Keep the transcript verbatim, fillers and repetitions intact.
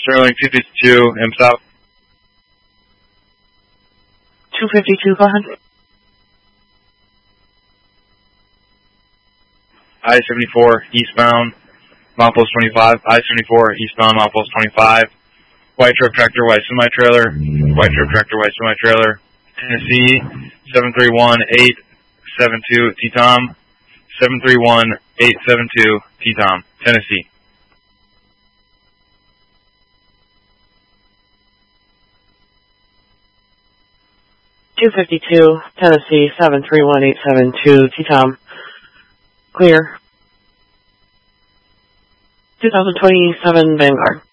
Sterling two fifty-two, M stop. two fifty-two, go ahead. I seventy-four, eastbound, milepost twenty-five. I seventy-four, eastbound, milepost twenty-five. White truck tractor, white semi-trailer. White truck tractor, white semi-trailer. Tennessee, seven three one eight seven two, T-Tom. seven three one eight seven two, T-Tom, Tennessee. two fifty-two, Tennessee, seven three one eight seven two, T-Tom. Clear. two thousand twenty-seven Vanguard.